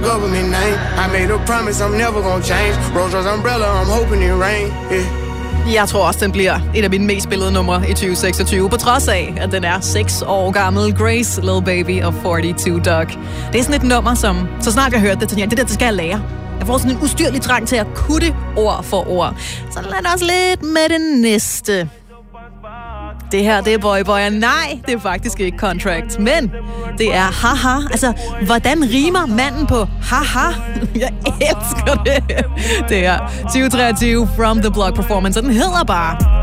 government name. I made a promise I'm never gonna change. Rolls Royce umbrella, I'm hoping it rain. Yeah. Jeg tror også, den bliver et af mine mest spillede numre i 2026, på trods af, at den er 6 år gammel. Grace, Lil Baby og 42 Dugg. Det er sådan et nummer, som så snart jeg hørte det, tænkte jeg, det der, det skal jeg lære. Jeg får sådan en ustyrlig trang til at kunne det ord for ord. Så lad os lidt med det næste. Det her, det er Boy Boy, og nej, det er faktisk ikke Contract, men det er haha. Altså, hvordan rimer manden på haha? Jeg elsker det. Det er 2023 From The Block Performance, og den hedder bare